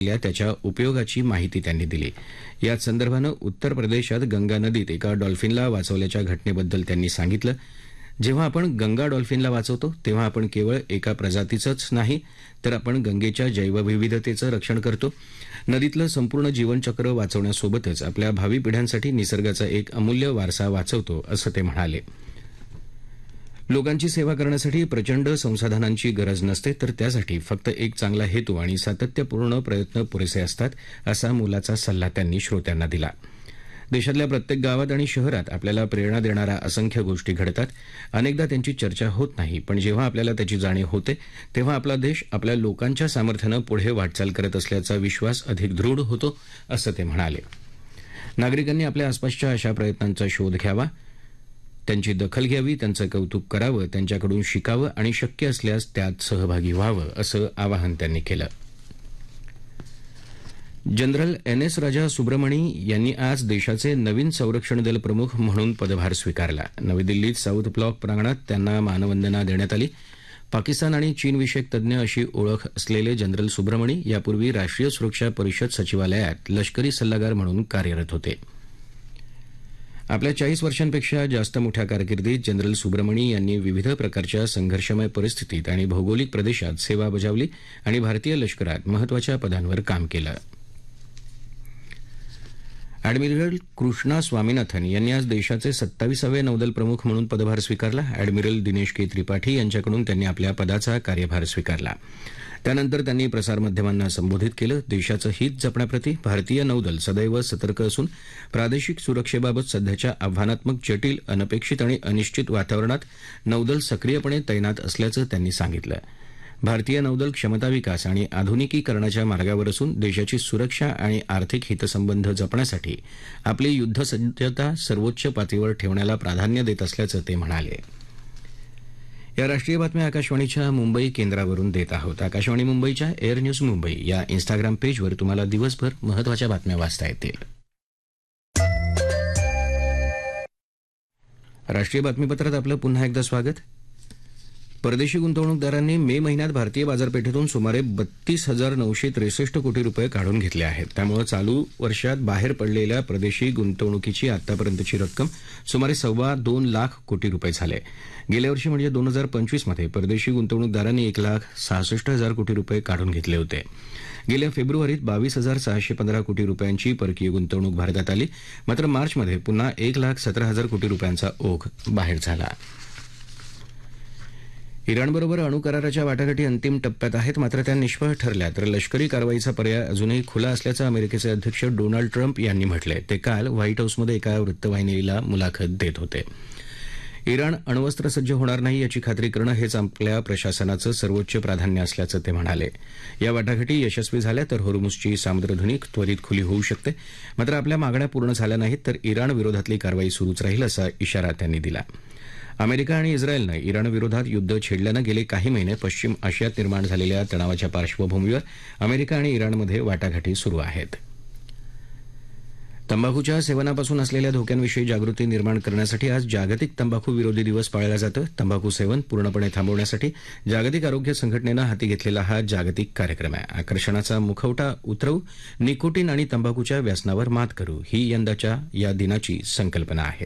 त्याच्या उपयोगाची माहिती त्यांनी दिली. याच संदर्भानं उत्तर प्रदेशात गंगा नदीत एका डॉल्फिनला वाचवल्याच्या घटनेबद्दल त्यांनी सांगितलं. जेव्हा आपण गंगा डॉल्फिनला वाचवतो तेव्हा आपण केवळ एका प्रजातीचंच नाही तर आपण गंगेच्या जैवविविधतेचं रक्षण करतो. नदीतलं संपूर्ण जीवनचक्र वाचवण्यासोबतच आपल्या भावी पिढ्यांसाठी निसर्गाचा एक अमूल्य वारसा वाचवतो असं ते म्हणाले. लोकांची सेवा करण्यासाठी प्रचंड संसाधनांची गरज नसते तर त्यासाठी फक्त एक चांगला हेतू आणि सातत्यपूर्ण प्रयत्न पुरेसे असतात असा मोलाचा सल्ला त्यांनी श्रोत्यांना दिला. देशातल्या प्रत्येक गावात आणि शहरात आपल्याला प्रेरणा देणाऱ्या असंख्य गोष्टी घडतात. अनेकदा त्यांची चर्चा होत नाही, पण जेव्हा आपल्याला त्याची जाणीव होते तेव्हा आपला देश आपल्या लोकांच्या सामर्थ्यानं पुढे वाटचाल करत असल्याचा विश्वास अधिक दृढ होतो असं ते म्हणाले. नागरिकांनी आपल्या आसपासच्या अशा प्रयत्नांचा शोध घ्यावा, त्यांची दखल घ्यावी, त्यांचं कौतुक करावं, त्यांच्याकडून शिकावं आणि शक्य असल्यास त्यात सहभागी व्हावं असं आवाहन त्यांनी केलं. General NS. राजा सुब्रमणी यांनी आज देशाचे नवीन संरक्षण दल प्रमुख म्हणून पदभार स्वीकारला. नवी दिल्लीत साऊथ ब्लॉक प्रांगणात त्यांना मानवंदना देण्यात आली. पाकिस्तान आणि चीनविषयक तज्ञ अशी ओळख असलेले जनरल सुब्रमणी यापूर्वी राष्ट्रीय सुरक्षा परिषद सचिवालयात लष्करी सल्लागार म्हणून कार्यरत होते. आपल्या 40 वर्षांपेक्षा जास्त मोठ्या कारकिर्दीत जनरल सुब्रमणी यांनी विविध प्रकारच्या संघर्षमय परिस्थितीत आणि भौगोलिक प्रदेशात सेवा बजावली आणि भारतीय लष्करात महत्वाच्या पदांवर काम केलं. अॅडमिरल कृष्णा स्वामीनाथन यांनी आज देशाचे 27वे नौदल प्रमुख म्हणून पदभार स्वीकारला. अॅडमिरल दिनेश के त्रिपाठी यांच्याकडून त्यांनी आपल्या पदाचा कार्यभार स्वीकारला. त्यानंतर त्यांनी प्रसारमाध्यमांना संबोधित केलं. देशाचं हित जपण्याप्रती भारतीय नौदल सदैव सतर्क असून प्रादेशिक सुरक्षेबाबत सध्याच्या आव्हानात्मक, जटिल, अनपेक्षित आणि अनिश्चित वातावरणात नौदल सक्रियपणे तैनात असल्याचं त्यांनी सांगितलं. भारतीय नौदल क्षमता विकास आणि आधुनिकीकरणाच्या मार्गावर असून देशाची सुरक्षा आणि आर्थिक हितसंबंध जपण्यासाठी आपली युद्धसज्जता सर्वोच्च पातळीवर ठेवण्याला प्राधान्य देत असल्याचं ते म्हणाले. या राष्ट्रीय बातम्या आकाशवाणीच्या मुंबई केंद्रावरून देत आहोत. आकाशवाणी मुंबईच्या एअर न्यूज मुंबई या इन्स्टाग्राम पेजवर तुम्हाला दिवसभर महत्त्वाच्या बातम्या वाचता येतील. राष्ट्रीय बातमीपत्रात आपलं पुन्हा एकदा स्वागत. परदेशी गुंतवणूकदारांनी मे महिन्यात भारतीय बाजारपेठेतून सुमारे 32,963 कोटी रुपये काढून घेतले आहेत. त्यामुळे चालू वर्षात बाहेर पडलेल्या परदेशी गुंतवणुकीची आतापर्यंतची रक्कम सुमारे 2.25 लाख कोटी रुपये झाली. गेल्या वर्षी म्हणजे 2025 मध्ये परदेशी गुंतवणूकदारांनी 1,66,000 कोटी रुपये काढून घेतले होते. गेल्या फेब्रुवारीत 22,615 कोटी रुपयांची परकीय गुंतवणूक भारतात आली. मात्र मार्चमध्ये पुन्हा 1,17,000 कोटी रुपयांचा ओघ बाहेर झाला. इराणबरोबर अणुकराराच्या वाटाघाटी अंतिम टप्प्यात आहेत. मात्र त्या निष्फळ ठरल्या तर लष्करी कारवाईचा पर्याय अजूनही खुला असल्याचं अमेरिकेचे अध्यक्ष डोनाल्ड ट्रम्प यांनी म्हटलंय. ते काल व्हाईट हाऊसमध्ये एका वृत्तवाहिनीला मुलाखत देत होते. इराण अण्वस्त्रसज्ज होणार नाही याची खात्री करणं हेच आपल्या प्रशासनाचं सर्वोच्च प्राधान्य असल्याचं ते म्हणाले. या वाटाघाटी यशस्वी झाल्या तर होर्मुझची सामुद्रधुनी त्वरित खुली होऊ शकते. मात्र आपल्या मागण्या पूर्ण झाल्या नाहीत तर इराण विरोधातली कारवाई सुरूच राहील असा इशारा त्यांनी दिला. अमेरिका आणि इस्रायलनं इराणविरोधात युद्ध छेडल्यानं गेले काही महिने पश्चिम आशियात निर्माण झालेल्या तणावाच्या पार्श्वभूमीवर अमेरिका आणि इराणमध्ये वाटाघाटी सुरू आहेत. तंबाखूच्या सेवनापासून असलेल्या धोक्यांविषयी जागृती निर्माण करण्यासाठी आज जागतिक तंबाखू विरोधी दिवस पाळला जातो. तंबाखू सेवन पूर्णपणे थांबवण्यासाठी जागतिक आरोग्य संघटनेनं हाती घेतलेला हा जागतिक कार्यक्रम आहे. आकर्षणाचा मुखवटा उतरवू, निकोटीन आणि तंबाखूच्या व्यसनावर मात करू ही यंदाच्या या दिनाची संकल्पना आहे.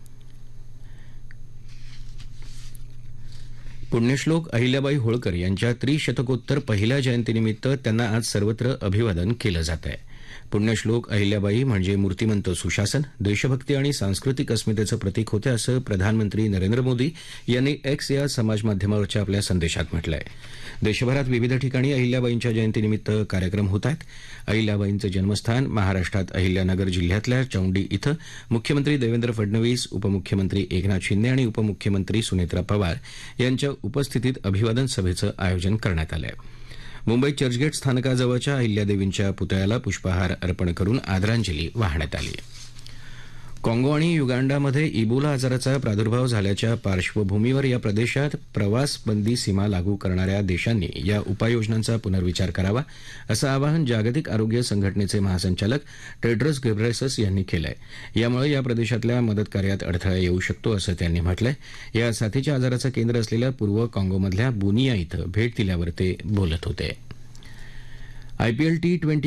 पुण्यश्लोक अहिल्याबाई होळकर यांच्या त्रिशतकोत्तर पहिल्या जयंतीनिमित्त त्यांना आज सर्वत्र अभिवादन केलं जात आहे. पुण्यश्लोक अहिल्याबाई म्हणजे मूर्तिमंत सुशासन, देशभक्ती आणि सांस्कृतिक अस्मितेचं प्रतीक होते असं प्रधानमंत्री नरेंद्र मोदी यांनी एक्स या समाजमाध्यमावरच्या आपल्या संदेशात म्हटलं आहे. देशभरात विविध ठिकाणी अहिल्याबाईंच्या जयंतीनिमित्त कार्यक्रम होत आहेत. अहिल्याबाईंचं जन्मस्थान महाराष्ट्रात अहिल्यानगर जिल्ह्यातल्या चौंडी इथं मुख्यमंत्री देवेंद्र फडणवीस, उपमुख्यमंत्री एकनाथ शिंदे आणि उपमुख्यमंत्री सुनेत्रा पवार यांच्या उपस्थितीत अभिवादन सभेचं आयोजन करण्यात आलं आहे. मुंबईत चर्चगेट स्थानकाजवळच्या अहिल्यादेवींच्या पुतळ्याला पुष्पहार अर्पण करून आदरांजली वाहण्यात आली. काँगो आणि युगांडामध्ये इबोला आजाराचा प्रादुर्भाव झाल्याच्या पार्श्वभूमीवर या प्रदेशात प्रवासबंदी सीमा लागू करणाऱ्या देशांनी या उपाययोजनांचा पुनर्विचार करावा असं आवाहन जागतिक आरोग्य संघटनेचे महासंचालक टेड्रस घेब्रेयेसस यांनी केलं आहे. यामुळे या प्रदेशातल्या मदतकार्यात अडथळा येऊ शकतो असं त्यांनी म्हटलंय. या साथीच्या आजाराचं केंद्र असलेल्या पूर्व काँगोमधल्या बुनिया इथं भेट दिल्यावर ते बोलत होते. IPL T20